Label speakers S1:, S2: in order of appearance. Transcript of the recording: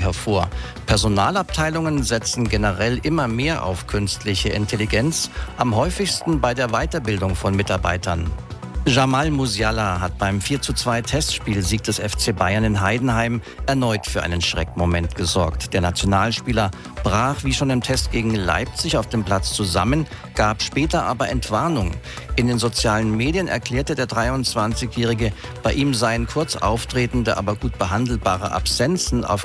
S1: hervor. Personalabteilungen setzen generell immer mehr auf künstliche Intelligenz, am häufigsten bei der Weiterbildung von Mitarbeitern. Jamal Musiala hat beim 4:2 Testspielsieg des FC Bayern in Heidenheim erneut für einen Schreckmoment gesorgt. Der Nationalspieler brach wie schon im Test gegen Leipzig auf dem Platz zusammen, gab später aber Entwarnung. In den sozialen Medien erklärte der 23-Jährige, bei ihm seien kurz auftretende, aber gut behandelbare Absenzen auf